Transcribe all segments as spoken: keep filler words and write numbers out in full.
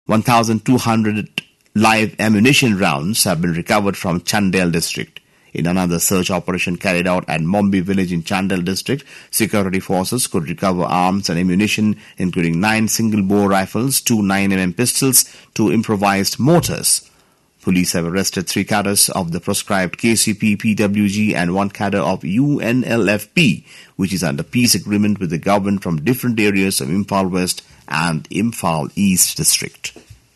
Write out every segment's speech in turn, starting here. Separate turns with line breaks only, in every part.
one thousand two hundred live ammunition rounds have been recovered from Chandel district. In another search operation carried out at Mombi village in Chandel district, security forces could recover arms and ammunition, including nine single-bore rifles, two nine millimeter pistols, two improvised mortars. Police have arrested three cadres of the proscribed K C P, P W G and one cadre of U N L F P, which is under peace agreement with the government from different areas of Imphal West and Imphal East district.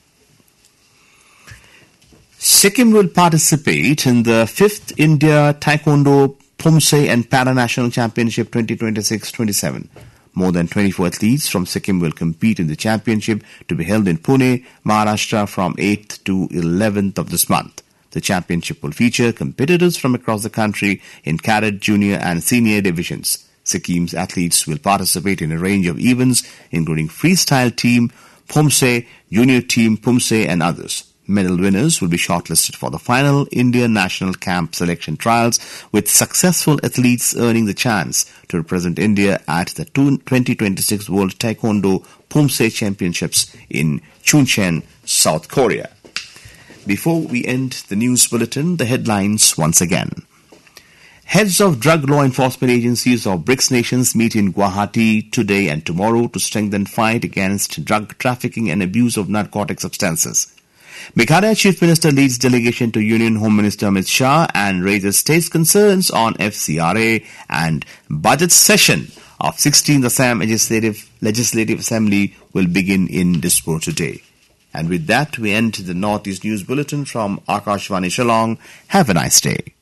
Sikkim will participate in the fifth India Taekwondo, Phumse and Para-National Championship twenty twenty-six twenty-seven. More than twenty-four athletes from Sikkim will compete in the championship to be held in Pune, Maharashtra from eighth to eleventh of this month. The championship will feature competitors from across the country in cadet, junior and senior divisions. Sikkim's athletes will participate in a range of events including freestyle team, Phumse, junior team, Phumse and others. Medal winners will be shortlisted for the final Indian National Camp selection trials, with successful athletes earning the chance to represent India at the twenty twenty-six World Taekwondo Phumse Championships in Chuncheon, South Korea. Before we end the news bulletin, the headlines once again. Heads of drug law enforcement agencies of BRICS nations meet in Guwahati today and tomorrow to strengthen fight against drug trafficking and abuse of narcotic substances. Meghalaya Chief Minister leads delegation to Union Home Minister Amit Shah and raises state's concerns on F C R A and budget session of sixteenth Assam Legislative, Legislative Assembly will begin in Dispur today. And with that, we end the Northeast News Bulletin from Akashvani Shillong. Have a nice day.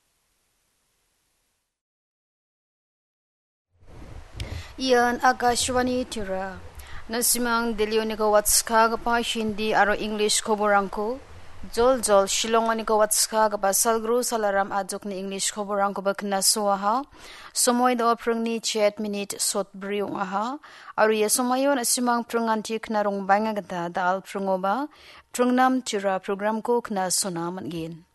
Ian Akashvani Tira. Nasimang Delionika Watska Gapa Hindi Aro English Koborangko Jol Jol Shilonganika Watska Gapa Salgru Salaram Adok ni English Koborangko Bakna Suaha Somoy do Prungni Chet Minute Sot Briung Aha Aria Somayon Asimang Prunganti Knarong Bangagata Dal Prungoba Prungnam Tira Program Ko Kna Sonam again.